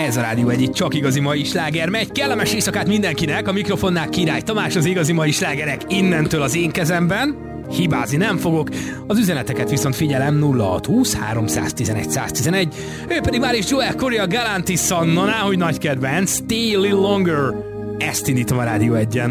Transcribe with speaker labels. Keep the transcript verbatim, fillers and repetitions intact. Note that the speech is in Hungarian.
Speaker 1: Ez a Rádió egy csak igazi mai sláger megy. Kellemes éjszakát mindenkinek, a mikrofonnál Király Tamás, az igazi mai slágerek innentől az én kezemben. Hibázni nem fogok, az üzeneteket viszont figyelem nulla hat húsz háromszáztizenegy száztizenegy, ő pedig már is Joel Corey a Galantis, na náhogy nagy kedvenc, Stay a Little Longer. Ezt indítom a Rádió egyen.